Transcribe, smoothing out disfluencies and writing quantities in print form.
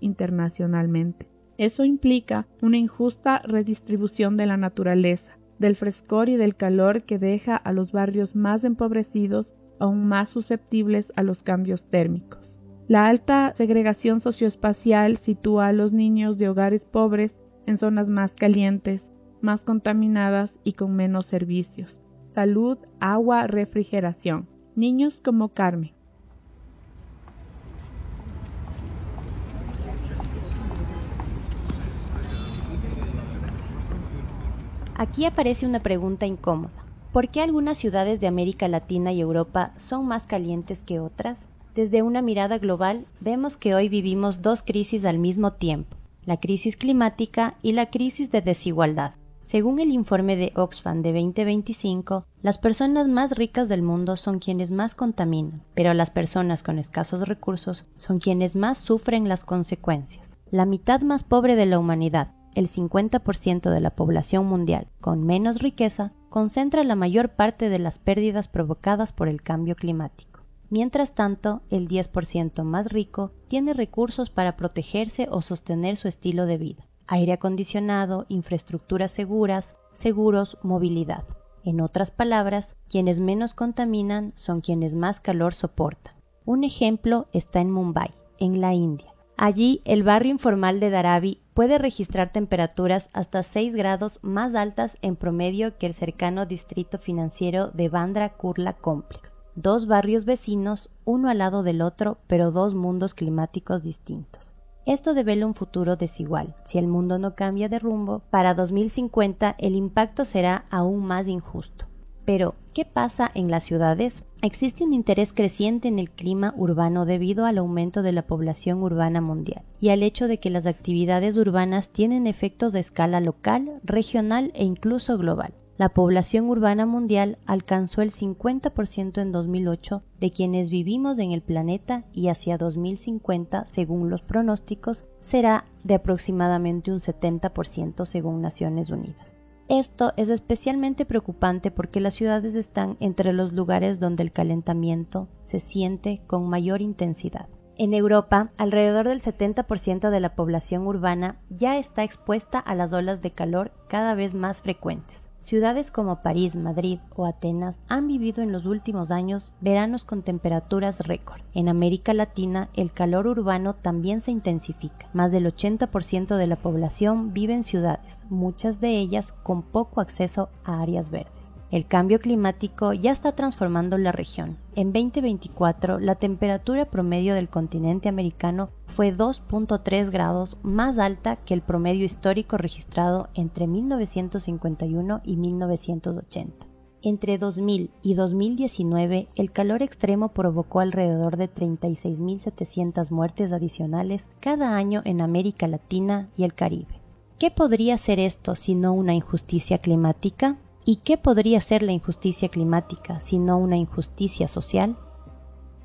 internacionalmente. Eso implica una injusta redistribución de la naturaleza, del frescor y del calor que deja a los barrios más empobrecidos aún más susceptibles a los cambios térmicos. La alta segregación socioespacial sitúa a los niños de hogares pobres en zonas más calientes, más contaminadas y con menos servicios. Salud, agua, refrigeración. Niños como Carmen. Aquí aparece una pregunta incómoda. ¿Por qué algunas ciudades de América Latina y Europa son más calientes que otras? Desde una mirada global, vemos que hoy vivimos dos crisis al mismo tiempo, la crisis climática y la crisis de desigualdad. Según el informe de Oxfam de 2025, las personas más ricas del mundo son quienes más contaminan, pero las personas con escasos recursos son quienes más sufren las consecuencias. La mitad más pobre de la humanidad, el 50% de la población mundial con menos riqueza, concentra la mayor parte de las pérdidas provocadas por el cambio climático. Mientras tanto, el 10% más rico tiene recursos para protegerse o sostener su estilo de vida. Aire acondicionado, infraestructuras seguras, seguros, movilidad. En otras palabras, quienes menos contaminan son quienes más calor soportan. Un ejemplo está en Mumbai, en la India. Allí, el barrio informal de Dharavi puede registrar temperaturas hasta 6 grados más altas en promedio que el cercano distrito financiero de Bandra Kurla Complex. Dos barrios vecinos, uno al lado del otro, pero dos mundos climáticos distintos. Esto devela un futuro desigual. Si el mundo no cambia de rumbo, para 2050 el impacto será aún más injusto. Pero, ¿qué pasa en las ciudades? Existe un interés creciente en el clima urbano debido al aumento de la población urbana mundial y al hecho de que las actividades urbanas tienen efectos de escala local, regional e incluso global. La población urbana mundial alcanzó el 50% en 2008 de quienes vivimos en el planeta y hacia 2050, según los pronósticos, será de aproximadamente un 70% según Naciones Unidas. Esto es especialmente preocupante porque las ciudades están entre los lugares donde el calentamiento se siente con mayor intensidad. En Europa, alrededor del 70% de la población urbana ya está expuesta a las olas de calor cada vez más frecuentes. Ciudades como París, Madrid o Atenas han vivido en los últimos años veranos con temperaturas récord. En América Latina, el calor urbano también se intensifica. Más del 80% de la población vive en ciudades, muchas de ellas con poco acceso a áreas verdes. El cambio climático ya está transformando la región. En 2024, la temperatura promedio del continente americano fue 2.3 grados más alta que el promedio histórico registrado entre 1951 y 1980. Entre 2000 y 2019, el calor extremo provocó alrededor de 36.700 muertes adicionales cada año en América Latina y el Caribe. ¿Qué podría ser esto si no una injusticia climática? ¿Y qué podría ser la injusticia climática si no una injusticia social?